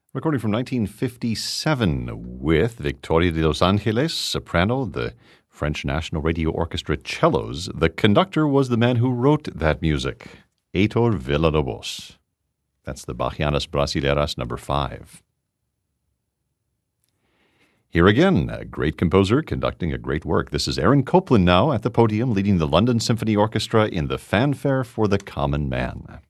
Recording from 1957 with Victoria de Los Angeles, soprano, the French National Radio Orchestra cellos. The conductor was the man who wrote that music, Heitor Villa-Lobos. That's the Bachianas Brasileiras number 5. Here again, a great composer conducting a great work. This is Aaron Copland now at the podium, leading the London Symphony Orchestra in the Fanfare for the Common Man.